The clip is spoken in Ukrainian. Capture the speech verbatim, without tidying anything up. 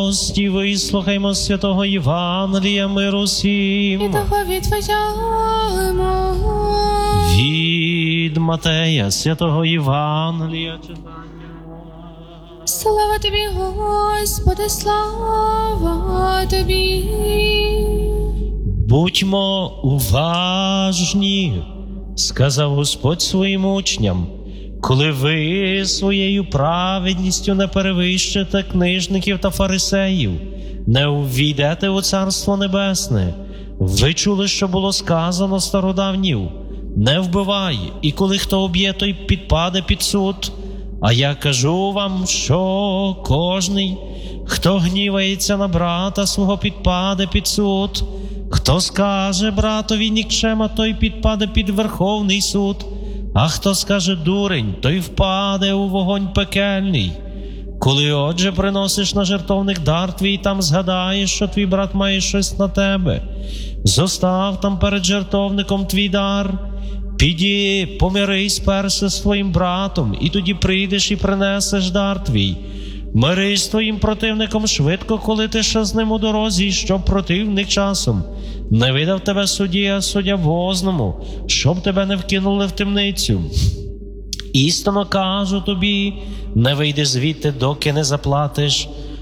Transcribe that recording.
гості, вислухаймо святого Євангелія миру всім. І духові Твоєму. Від Матея, святого Євангелія читання. Слава Тобі, Господи, слава Тобі. Будьмо уважні, сказав Господь своїм учням, коли ви своєю праведністю не перевищите книжників та фарисеїв, не увійдете у Царство Небесне. Ви чули, що було сказано стародавнів: не вбивай, і коли хто об'є, той підпаде під суд. А я кажу вам, що кожний, хто гнівається на брата свого, підпаде під суд. Хто скаже братові нікчема, той підпаде під Верховний суд. А хто скаже дурень, той впаде у вогонь пекельний. Коли, отже, приносиш на жертовник дар твій, там згадаєш, що твій брат має щось на тебе, зостав там перед жертовником твій дар. Піди, помирись перше з твоїм братом, і тоді прийдеш і принесеш дар твій. Мирись з твоїм противником швидко, коли ти ще з ним у дорозі, щоб противник часом не видав тебе судді, а суддя возному, щоб тебе не вкинули в темницю. Істинно кажу тобі, не вийди звідти, доки не заплатиш